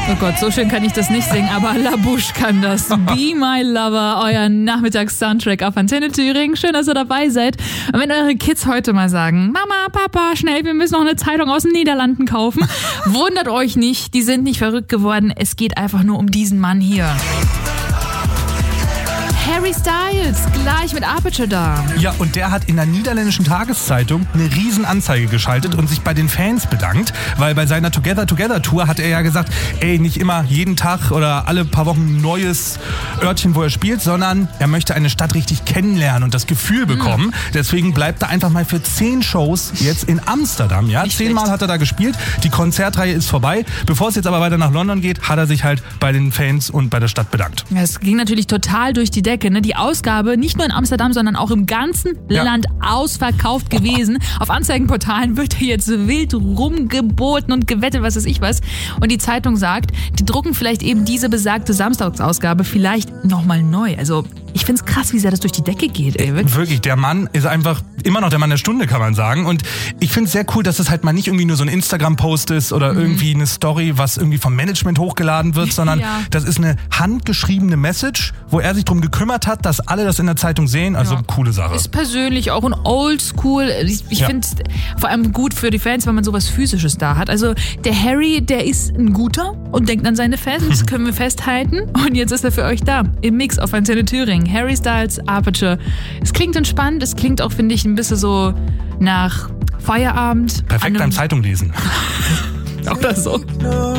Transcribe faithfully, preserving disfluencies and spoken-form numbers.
Oh Gott, so schön kann ich das nicht singen, aber La Bouche kann das. Be My Lover, euer Nachmittags-Soundtrack auf Antenne Thüringen. Schön, dass ihr dabei seid. Und wenn eure Kids heute mal sagen, Mama, Papa, schnell, wir müssen noch eine Zeitung aus den Niederlanden kaufen, wundert euch nicht, die sind nicht verrückt geworden. Es geht einfach nur um diesen Mann hier. Harry Styles, gleich mit Aperture da. Ja, und der hat in der niederländischen Tageszeitung eine Riesenanzeige geschaltet und sich bei den Fans bedankt, weil bei seiner Together Together Tour hat er ja gesagt, ey, nicht immer jeden Tag oder alle paar Wochen ein neues Örtchen, wo er spielt, sondern er möchte eine Stadt richtig kennenlernen und das Gefühl bekommen. Mhm. Deswegen bleibt er einfach mal für zehn Shows jetzt in Amsterdam. Ja, Nicht zehnmal schlecht. hat er da gespielt. Die Konzertreihe ist vorbei. Bevor es jetzt aber weiter nach London geht, hat er sich halt bei den Fans und bei der Stadt bedankt. Ja, es ging natürlich total durch die Decke. Ne? Die Ausgabe nicht nur in Amsterdam, sondern auch im ganzen Ja. Land ausverkauft gewesen. Auf Anzeigenportalen wird hier jetzt wild rumgeboten und gewettet, was weiß ich was. Und die Zeitung sagt, die drucken vielleicht eben diese besagte Samstagsausgabe vielleicht nochmal neu. Also ich find's krass, wie sehr das durch die Decke geht. Ey, wirklich. Wirklich, der Mann ist einfach immer noch der Mann der Stunde, kann man sagen. Und ich finde es sehr cool, dass es halt mal nicht irgendwie nur so ein Instagram-Post ist oder mhm. irgendwie eine Story, was irgendwie vom Management hochgeladen wird, sondern Ja. das ist eine handgeschriebene Message, wo er sich drum gekümmert hat, dass alle das in der Zeitung sehen. Also Ja. coole Sache. Ist persönlich auch ein Oldschool. Ich, ich Ja. finde es vor allem gut für die Fans, wenn man sowas Physisches da hat. Also der Harry, der ist ein guter und denkt an seine Fans. Das können wir festhalten. Und jetzt ist er für euch da. Im Mix auf Antenne Thüringen. Harry Styles, Aperture. Es klingt entspannt. Es klingt auch, finde ich, ein bisschen so nach Feierabend. Perfekt an beim einem- Zeitung lesen. Oder so.